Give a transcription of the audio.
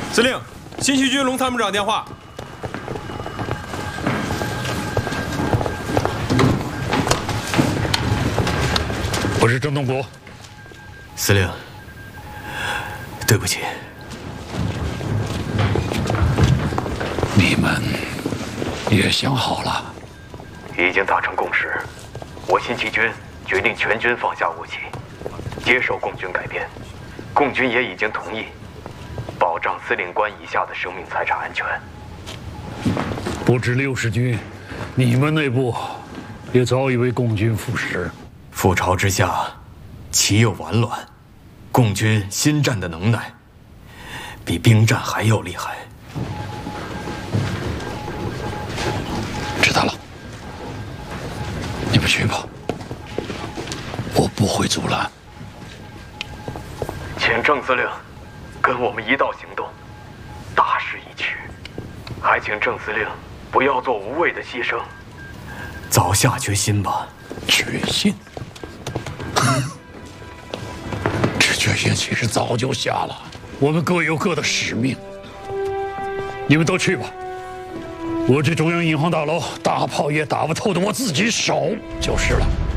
司令，新七军龙参谋长电话。 我是郑东国。 司令，对不起。 你们也想好了？ 已经达成共识，我新七军决定全军放下武器，接受共军改编。共军也已经同意，保障司令官以下的生命财产安全。 不止60军，你们内部也早已为共军服食。 覆巢之下，岂有完卵？共军心战的能耐，比兵战还要厉害。 知道了，你们去吧，我不会阻拦。 请郑司令跟我们一道行动，大势已去，还请郑司令不要做无谓的牺牲，早下决心吧。 决心？这决心其实早就下了。我们各有各的使命，你们都去吧。我这中央银行大楼大炮也打不透的，我自己守就是了。